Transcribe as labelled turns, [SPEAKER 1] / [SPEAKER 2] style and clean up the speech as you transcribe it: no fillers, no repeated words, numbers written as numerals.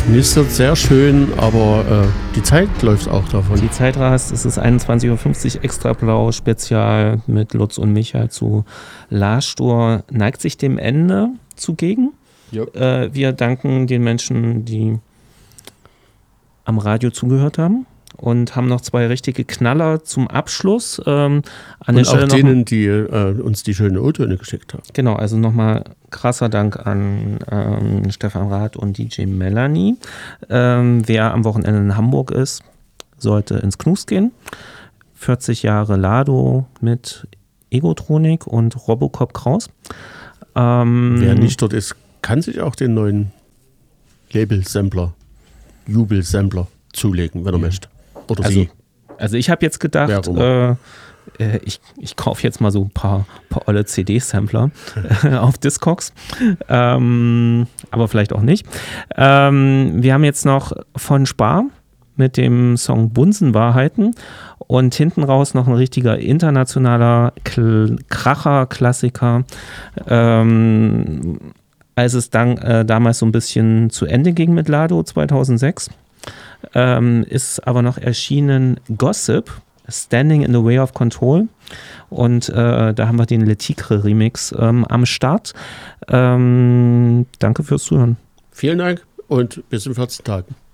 [SPEAKER 1] knistert sehr schön, aber die Zeit läuft auch davon.
[SPEAKER 2] Die Zeit rast, es ist 21.50 Uhr, extra blau, Spezial mit Lutz und Micha zu Laarstor. Neigt sich dem Ende zugegen. Wir danken den Menschen, die am Radio zugehört haben. Und haben noch 2 richtige Knaller zum Abschluss.
[SPEAKER 1] Und auch denen, die uns die schönen O-Töne geschickt haben.
[SPEAKER 2] Genau, also nochmal krasser Dank an Stefan Rath und DJ Melanie. Wer am Wochenende in Hamburg ist, sollte ins Knus gehen. 40 Jahre Lado mit Egotronik und Robocop Kraus.
[SPEAKER 1] Wer nicht dort ist, kann sich auch den neuen Label-Sampler, Jubel-Sampler zulegen, wenn er möchte. Oder sie.
[SPEAKER 2] Also ich habe jetzt gedacht, ich kaufe jetzt mal so ein paar olle CD-Sampler auf Discogs, aber vielleicht auch nicht. Wir haben jetzt noch von Spar mit dem Song Bunsenwahrheiten und hinten raus noch ein richtiger internationaler Kracher-Klassiker. Als es dann damals so ein bisschen zu Ende ging mit Lado 2006, ist aber noch erschienen Gossip, Standing in the Way of Control. Und da haben wir den Le Tigre Remix am Start. Danke fürs Zuhören.
[SPEAKER 1] Vielen Dank und bis in 14 Tagen.